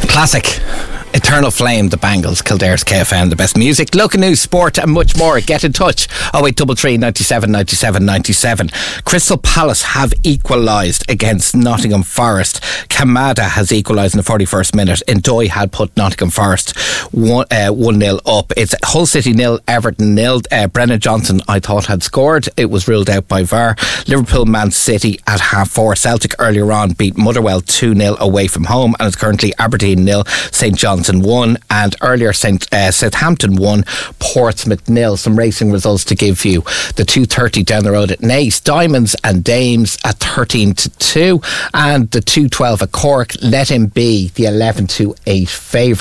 Classic. Eternal Flame, the Bangles, Kildare's KFM, the best music, local news, sport and much more. Get in touch. 0833 97 97 97. Crystal Palace have equalised against Nottingham Forest. Kamada has equalised in the 41st minute. Ndoye had put Nottingham Forest 1-0 up. It's Hull City 0, Everton 0. Brennan Johnson, I thought, had scored. It was ruled out by VAR. Liverpool Man City at 4:30. Celtic earlier on beat Motherwell 2-0 away from home, and it's currently Aberdeen 0, St John's 1, and earlier Southampton 1, Portsmouth 0. Some racing results to give you. The 2:30 down the road at Naas, Diamonds and Dames at 13-2, and the 2:12 at Cork, Let Him Be, the 11-8 favourite.